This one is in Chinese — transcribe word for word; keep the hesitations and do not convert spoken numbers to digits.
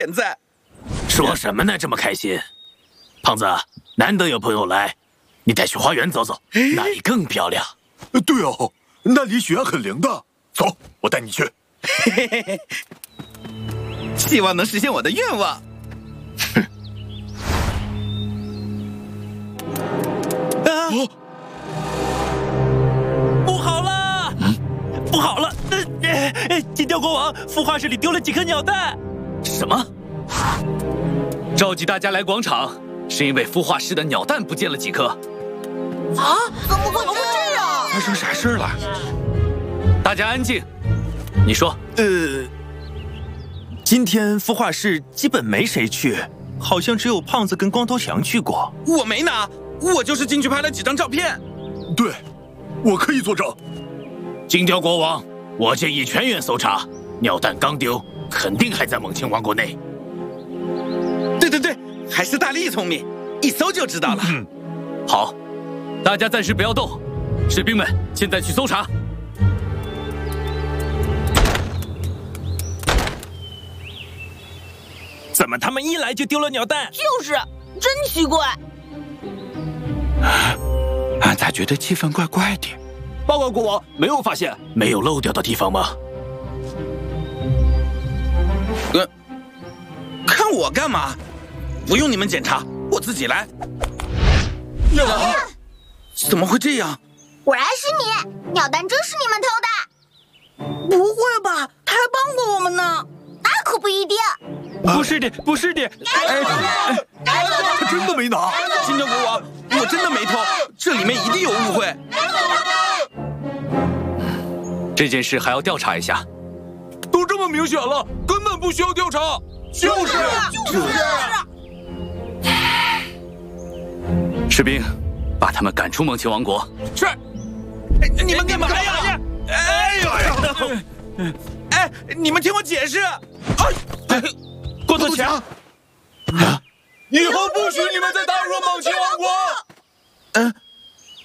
点赞。 说什么呢？这么开心，胖子，难得有朋友来，你带去花园走走，那里更漂亮。 对哦，那里血很灵的。走，我带你去。 嘿嘿嘿，希望能实现我的愿望。 哼。 啊！哦、不好了！嗯、不好了！呃呃，金雕国王，孵化室里丢了几颗鸟蛋。什么？召集大家来广场，是因为孵化室的鸟蛋不见了几颗。 啊？怎么会这样？ 发生啥事了？ 大家安静。你说。 呃，今天孵化室基本没谁去，好像只有胖子跟光头强去过。 我没拿，我就是进去拍了几张照片。 对，我可以作证。 金雕国王，我建议全员搜查，鸟蛋刚丢，肯定还在猛禽王国内。 对对对，还是大力聪明，一搜就知道了。 嗯，好，大家暂时不要动，士兵们现在去搜查。 怎么他们一来就丢了鸟蛋？ 就是，真奇怪。 俺咋觉得气氛怪怪的？ 报告国王，没有发现， 没有漏掉的地方吗？ 呃，看我干嘛？不用你们检查，我自己来。啊！怎么会这样？ 果然是你，鸟蛋真是你们偷的？不会吧？他还帮过我们呢。 那可不一定。 不是的，不是的。 哎， 他真的没拿。 金雕国王，我真的没偷，这里面一定有误会。 这件事还要调查一下。 都这么明显了，根本不需要调查。 就是，就是。 士兵，把他们赶出猛禽王国。 是。哎，你们干嘛呀？哎呦呀！哎，你们听我解释。哎， 光头强， 以后不许你们再打扰猛禽王国。 嗯。